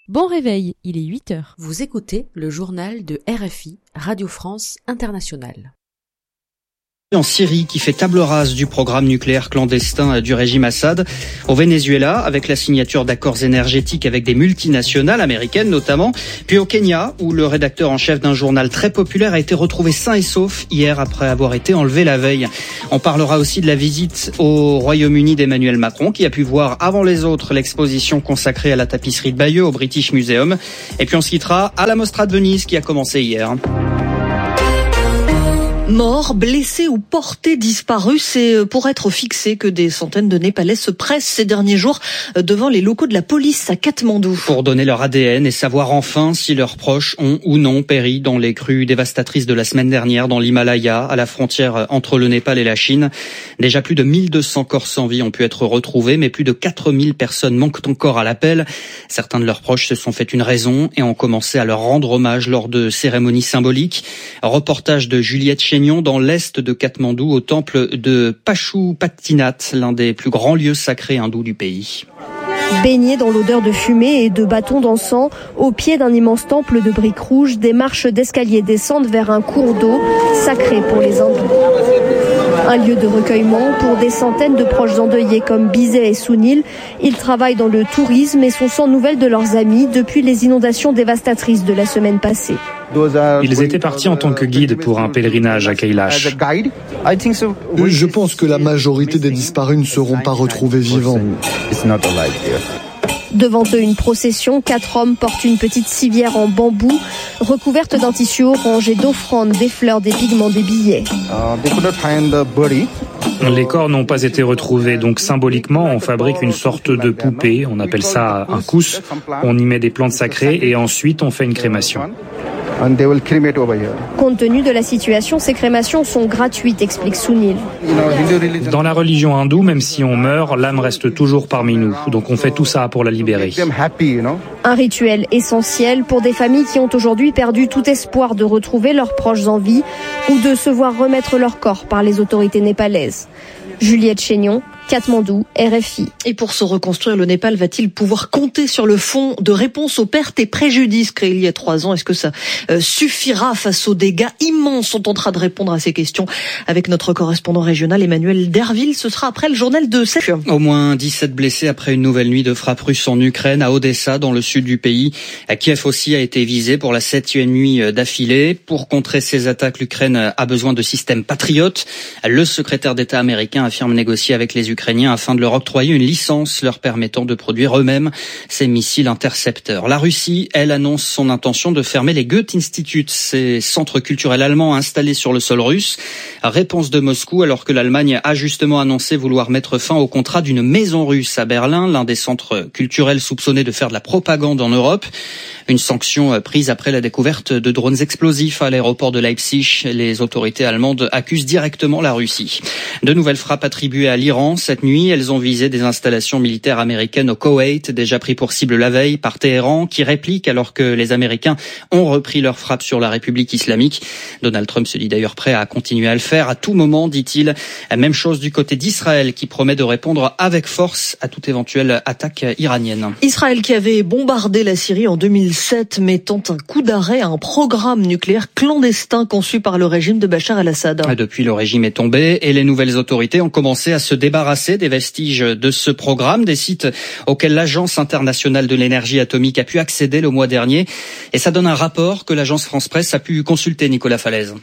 Bon réveil, il est 8h. Vous écoutez le journal de RFI, Radio France Internationale. En Syrie, qui fait table rase du programme nucléaire clandestin du régime Assad. Au Venezuela, avec la signature d'accords énergétiques avec des multinationales américaines notamment. Puis au Kenya, où le rédacteur en chef d'un journal très populaire a été retrouvé sain et sauf hier après avoir été enlevé la veille. On parlera aussi de la visite au Royaume-Uni d'Emmanuel Macron, qui a pu voir avant les autres l'exposition consacrée à la tapisserie de Bayeux au British Museum. Et puis on se quittera à la Mostra de Venise qui a commencé hier. Morts, blessés ou portés disparus, c'est pour être fixés que des centaines de Népalais se pressent ces derniers jours devant les locaux de la police à Katmandou. Pour donner leur ADN et savoir enfin si leurs proches ont ou non péri dans les crues dévastatrices de la semaine dernière dans l'Himalaya, à la frontière entre le Népal et la Chine. Déjà plus de 1200 corps sans vie ont pu être retrouvés, mais plus de 4000 personnes manquent encore à l'appel. Certains de leurs proches se sont fait une raison et ont commencé à leur rendre hommage lors de cérémonies symboliques. Reportage de Juliette Chénion dans l'est de Katmandou au temple de Pashupatinath, l'un des plus grands lieux sacrés hindous du pays. Baignés dans l'odeur de fumée et de bâtons d'encens, au pied d'un immense temple de briques rouges, des marches d'escalier descendent vers un cours d'eau sacré pour les hindous. Un lieu de recueillement pour des centaines de proches endeuillés comme Bizet et Sunil. Ils travaillent dans le tourisme et sont sans nouvelles de leurs amis depuis les inondations dévastatrices de la semaine passée. Ils étaient partis en tant que guides pour un pèlerinage à Kailash. Je pense que la majorité des disparus ne seront pas retrouvés vivants. Devant eux, une procession. 4 hommes portent une petite civière en bambou, recouverte d'un tissu orange et d'offrandes, des fleurs, des pigments, des billets. Les corps n'ont pas été retrouvés, donc symboliquement, on fabrique une sorte de poupée. On appelle ça un kous. On y met des plantes sacrées et ensuite on fait une crémation. Compte tenu de la situation, ces crémations sont gratuites, explique Sunil. Dans la religion hindoue, même si on meurt, l'âme reste toujours parmi nous. Donc on fait tout ça pour la libérer. Un rituel essentiel pour des familles qui ont aujourd'hui perdu tout espoir de retrouver leurs proches en vie ou de se voir remettre leur corps par les autorités népalaises. Juliette Chénion, Katmandou, RFI. Et pour se reconstruire, le Népal va-t-il pouvoir compter sur le fonds de réponse aux pertes et préjudices créé il y a 3 ans? Est-ce que ça suffira face aux dégâts immenses? On tentera de répondre à ces questions avec notre correspondant régional Emmanuel Derville. Ce sera après le journal de 7h. Au moins 17 blessés après une nouvelle nuit de frappes russes en Ukraine, à Odessa, dans le sud du pays. Kiev aussi a été visé pour la 7e nuit d'affilée. Pour contrer ces attaques, l'Ukraine a besoin de systèmes patriotes. Le secrétaire d'État américain affirme négocier avec les Ukrainiens afin de leur octroyer une licence leur permettant de produire eux-mêmes ces missiles intercepteurs. La Russie, elle, annonce son intention de fermer les Goethe-Institut, ces centres culturels allemands installés sur le sol russe. Réponse de Moscou, alors que l'Allemagne a justement annoncé vouloir mettre fin au contrat d'une maison russe à Berlin, l'un des centres culturels soupçonnés de faire de la propagande en Europe. Une sanction prise après la découverte de drones explosifs à l'aéroport de Leipzig. Les autorités allemandes accusent directement la Russie. De nouvelles frappes attribuées à l'Iran. Cette nuit, elles ont visé des installations militaires américaines au Koweït, déjà pris pour cible la veille par Téhéran, qui réplique alors que les Américains ont repris leur frappe sur la République islamique. Donald Trump se dit d'ailleurs prêt à continuer à le faire à tout moment, dit-il. Même chose du côté d'Israël, qui promet de répondre avec force à toute éventuelle attaque iranienne. Israël qui avait bombardé la Syrie en 2007, mettant un coup d'arrêt à un programme nucléaire clandestin conçu par le régime de Bachar el-Assad. Depuis, le régime est tombé et les nouvelles autorités ont commencé à se débarrasser des vestiges de ce programme, des sites auxquels l'Agence internationale de l'énergie atomique a pu accéder le mois dernier. Et ça donne un rapport que l'agence France-Presse a pu consulter, Nicolas Falaise.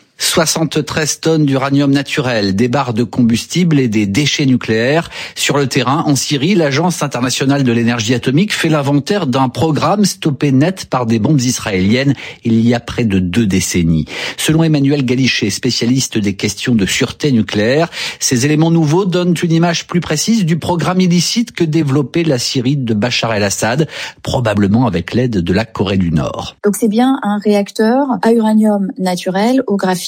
73 tonnes d'uranium naturel, des barres de combustible et des déchets nucléaires. Sur le terrain, en Syrie, l'Agence internationale de l'énergie atomique fait l'inventaire d'un programme stoppé net par des bombes israéliennes il y a près de 2 décennies. Selon Emmanuel Galichet, spécialiste des questions de sûreté nucléaire, ces éléments nouveaux donnent une image plus précise du programme illicite que développait la Syrie de Bachar el-Assad, probablement avec l'aide de la Corée du Nord. Donc c'est bien un réacteur à uranium naturel, au graphite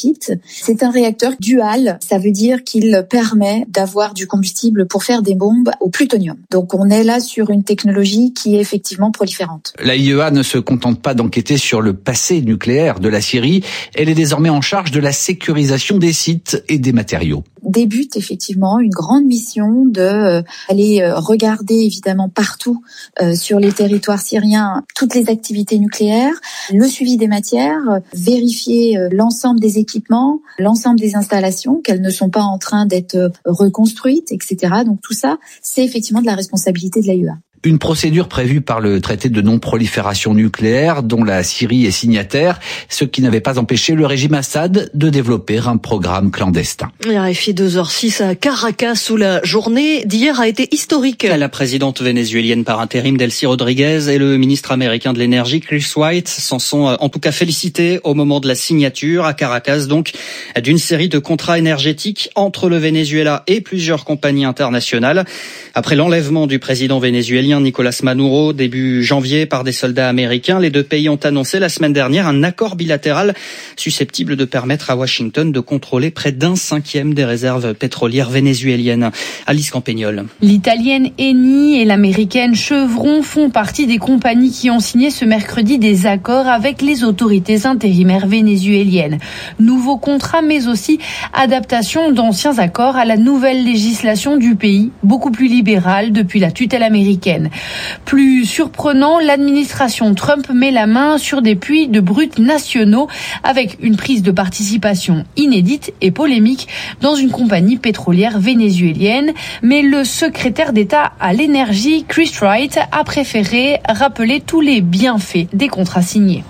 graphite. C'est un réacteur dual, ça veut dire qu'il permet d'avoir du combustible pour faire des bombes au plutonium. Donc on est là sur une technologie qui est effectivement proliférante. La IEA ne se contente pas d'enquêter sur le passé nucléaire de la Syrie, elle est désormais en charge de la sécurisation des sites et des matériaux. Débute effectivement une grande mission de aller regarder évidemment partout sur les territoires syriens toutes les activités nucléaires, le suivi des matières, vérifier l'ensemble des équipements, l'ensemble des installations, qu'elles ne sont pas en train d'être reconstruites, etc. Donc tout ça, c'est effectivement de la responsabilité de l'AIEA. Une procédure prévue par le traité de non-prolifération nucléaire dont la Syrie est signataire, ce qui n'avait pas empêché le régime Assad de développer un programme clandestin. RFI 2h06 à Caracas où la journée d'hier a été historique. La présidente vénézuélienne par intérim Delcy Rodriguez et le ministre américain de l'énergie Chris Wright s'en sont en tout cas félicités au moment de la signature à Caracas donc d'une série de contrats énergétiques entre le Venezuela et plusieurs compagnies internationales. Après l'enlèvement du président vénézuélien Nicolás Maduro début janvier par des soldats américains, les deux pays ont annoncé la semaine dernière un accord bilatéral susceptible de permettre à Washington de contrôler près d'1/5 des réserves pétrolières vénézuéliennes. Alice Campagnol. L'italienne Eni et l'américaine Chevron font partie des compagnies qui ont signé ce mercredi des accords avec les autorités intérimaires vénézuéliennes. Nouveaux contrats mais aussi adaptation d'anciens accords à la nouvelle législation du pays, beaucoup plus libérale depuis la tutelle américaine. Plus surprenant, l'administration Trump met la main sur des puits de brut nationaux avec une prise de participation inédite et polémique dans une compagnie pétrolière vénézuélienne. Mais le secrétaire d'État à l'énergie, Chris Wright, a préféré rappeler tous les bienfaits des contrats signés.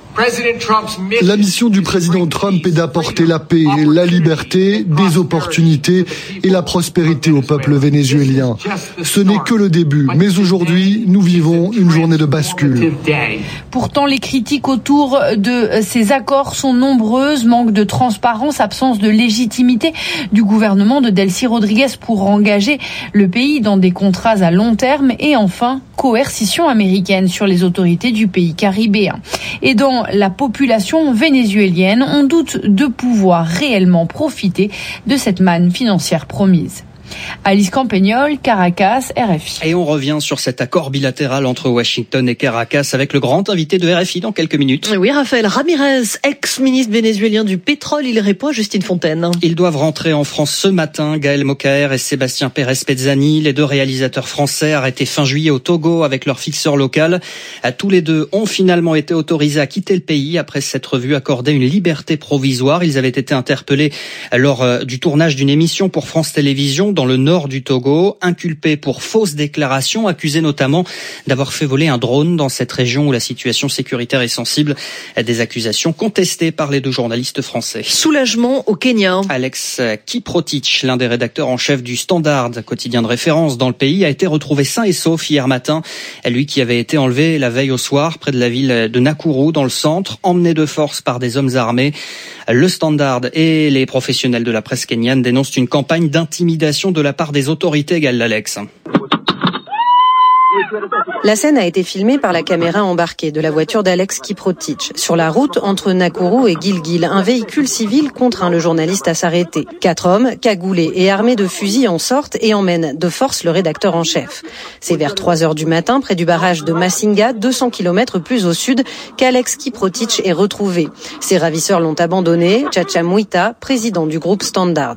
La mission du président Trump est d'apporter la paix, la liberté, des opportunités et la prospérité au peuple vénézuélien. Ce n'est que le début, mais aujourd'hui, nous vivons une journée de bascule. Pourtant, les critiques autour de ces accords sont nombreuses. Manque de transparence, absence de légitimité du gouvernement de Delcy Rodriguez pour engager le pays dans des contrats à long terme et enfin, coercition américaine sur les autorités du pays caribéen. Et dans la population vénézuélienne, on doute de pouvoir réellement profiter de cette manne financière promise. Alice Campagnol, Caracas, RFI. Et on revient sur cet accord bilatéral entre Washington et Caracas avec le grand invité de RFI dans quelques minutes. Oui, Rafael Ramirez, ex-ministre vénézuélien du pétrole, il répond à Justine Fontaine. Ils doivent rentrer en France ce matin, Gaël Mokaer et Sébastien Pérez-Pezzani, les deux réalisateurs français arrêtés fin juillet au Togo avec leur fixeur local. Tous les deux ont finalement été autorisés à quitter le pays après s'être vus accorder une liberté provisoire. Ils avaient été interpellés lors du tournage d'une émission pour France Télévisions dans le nord du Togo, inculpés pour fausses déclarations, accusés notamment d'avoir fait voler un drone dans cette région où la situation sécuritaire est sensible. Des accusations contestées par les deux journalistes français. Soulagement au Kenya. Alex Kiprotich, l'un des rédacteurs en chef du Standard, quotidien de référence dans le pays, a été retrouvé sain et sauf hier matin. Lui qui avait été enlevé la veille au soir près de la ville de Nakuru dans le centre, emmené de force par des hommes armés. Le Standard et les professionnels de la presse kenyane dénoncent une campagne d'intimidation de la part des autorités, égale l'Alex. La scène a été filmée par la caméra embarquée de la voiture d'Alex Kiprotich. Sur la route entre Nakuru et Gilgil, un véhicule civil contraint le journaliste à s'arrêter. 4 hommes, cagoulés et armés de fusils en sortent et emmènent de force le rédacteur en chef. C'est vers 3h du matin, près du barrage de Masinga, 200 km plus au sud, qu'Alex Kiprotich est retrouvé. Ses ravisseurs l'ont abandonné. Chacha Mwita, président du groupe Standard.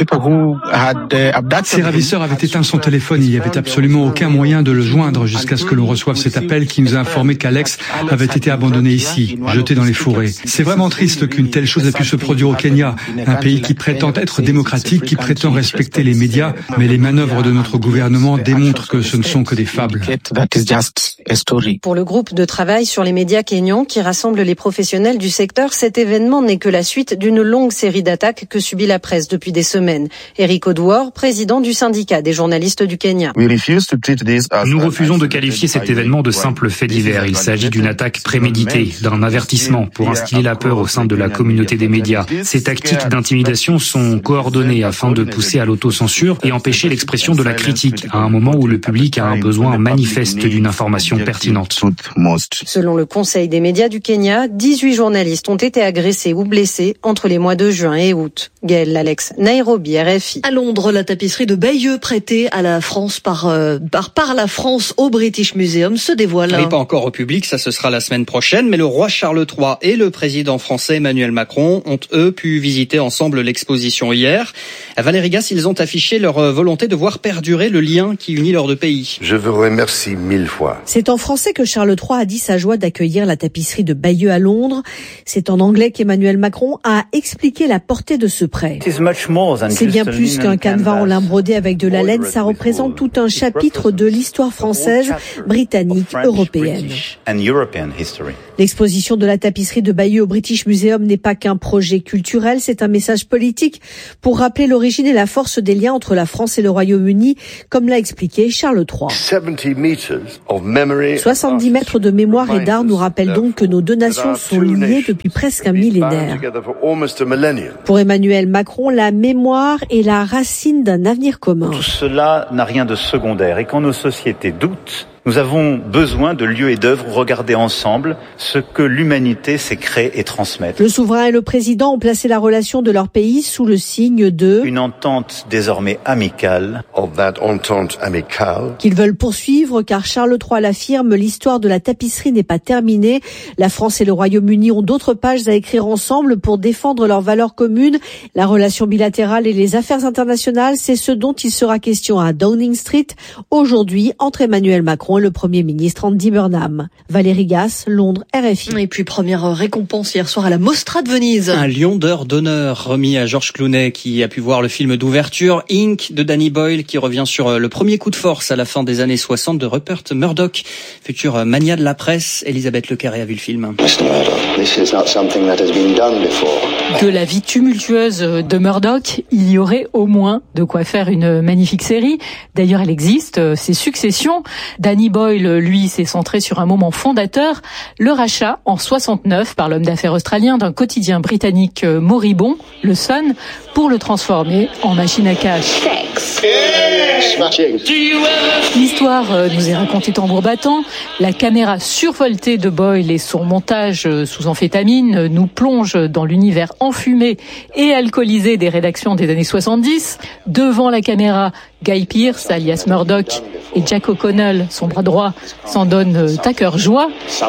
Ces ravisseurs avaient éteint son téléphone. Il n'y avait absolument aucun moyen de le joindre jusqu'à ce que l'on reçoive cet appel qui nous a informé qu'Alex avait été abandonné ici, jeté dans les forêts. C'est vraiment triste qu'une telle chose ait pu se produire au Kenya, un pays qui prétend être démocratique, qui prétend respecter les médias, mais les manœuvres de notre gouvernement démontrent que ce ne sont que des fables. Pour le groupe de travail sur les médias kenyans qui rassemble les professionnels du secteur, cet événement n'est que la suite d'une longue série d'attaques que subit la presse depuis des semaines. Eric Oduor, président du syndicat des journalistes du Kenya. Nous refusons de qualifier qualifier cet événement de simple fait divers. Il s'agit d'une attaque préméditée, d'un avertissement pour instiller la peur au sein de la communauté des médias. Ces tactiques d'intimidation sont coordonnées afin de pousser à l'autocensure et empêcher l'expression de la critique à un moment où le public a un besoin manifeste d'une information pertinente. Selon le Conseil des médias du Kenya, 18 journalistes ont été agressés ou blessés entre les mois de juin et août. Gaëlle Lalex, Nairobi, RFI. À Londres, la tapisserie de Bayeux prêtée à la France par la France au British Museum se dévoile. Oui, pas encore au public, ça ce sera la semaine prochaine, mais le roi Charles III et le président français Emmanuel Macron ont eux pu visiter ensemble l'exposition hier. À Valérie Gasse, ils ont affiché leur volonté de voir perdurer le lien qui unit leurs deux pays. Je vous remercie 1000 fois. C'est en français que Charles III a dit sa joie d'accueillir la tapisserie de Bayeux à Londres. C'est en anglais qu'Emmanuel Macron a expliqué la portée de ce prêt. C'est bien plus qu'un canevas en lin brodé avec de la laine, ça représente tout un chapitre de l'histoire française, britannique, européenne. L'exposition de la tapisserie de Bayeux au British Museum n'est pas qu'un projet culturel, c'est un message politique pour rappeler l'origine et la force des liens entre la France et le Royaume-Uni, comme l'a expliqué Charles III. 70 mètres de mémoire et d'art nous rappellent donc que nos deux nations sont liées depuis presque un millénaire. Pour Emmanuel Macron, la mémoire est la racine d'un avenir commun. Tout cela n'a rien de secondaire et quand nos sociétés doutent, nous avons besoin de lieux et d'œuvres où regarder ensemble ce que l'humanité s'est créé et transmettre. Le souverain et le président ont placé la relation de leur pays sous le signe de une entente désormais amicale. Qu'ils veulent poursuivre car Charles III l'affirme, l'histoire de la tapisserie n'est pas terminée. La France et le Royaume-Uni ont d'autres pages à écrire ensemble pour défendre leurs valeurs communes. La relation bilatérale et les affaires internationales, c'est ce dont il sera question à Downing Street aujourd'hui entre Emmanuel Macron et le Premier ministre Andy Burnham. Valérie Gasse, Londres, RFI. Et puis première récompense hier soir à la Mostra de Venise. Un lion d'honneur remis à George Clooney qui a pu voir le film d'ouverture Inc. de Danny Boyle qui revient sur le premier coup de force à la fin des années 60 de Rupert Murdoch, futur mania de la presse. Elisabeth Lecarré a vu le film. De la vie tumultueuse de Murdoch, il y aurait au moins de quoi faire une magnifique série. D'ailleurs, elle existe, c'est Succession. Danny Boyle, lui, s'est centré sur un moment fondateur, le rachat en 69 par l'homme d'affaires australien d'un quotidien britannique moribond, le Sun, pour le transformer en machine à cash. L'histoire nous est racontée tambour battant. La caméra survoltée de Boyle et son montage sous amphétamine nous plonge dans l'univers enfumé et alcoolisé des rédactions des années 70. Devant la caméra, Guy Pearce, alias Murdoch, et Jack O'Connell, son bras droit, s'en donnent à cœur joie.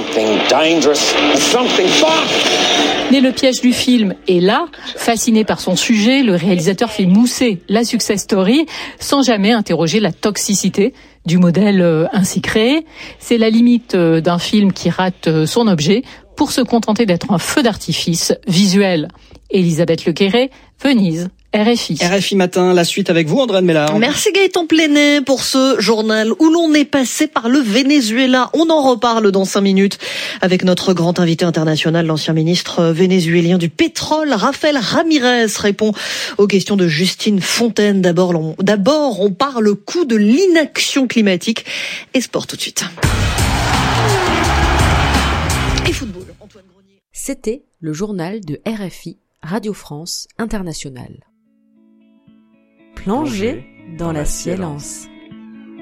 Mais le piège du film est là. Fasciné par son sujet, le réalisateur fait mousser la success story sans jamais interroger la toxicité du modèle ainsi créé. C'est la limite d'un film qui rate son objet pour se contenter d'être un feu d'artifice visuel. Elisabeth Lecarré, Venise. RFI. RFI Matin, la suite avec vous, Andréane Mélard. Merci Gaëtan Plenet pour ce journal où l'on est passé par le Venezuela. On en reparle dans 5 minutes avec notre grand invité international, l'ancien ministre vénézuélien du pétrole, Rafael Ramirez, répond aux questions de Justine Fontaine. D'abord, on parle coût de l'inaction climatique et sport tout de suite. Et football. Antoine Grenier. C'était le journal de RFI, Radio France Internationale. Plongez dans la silence.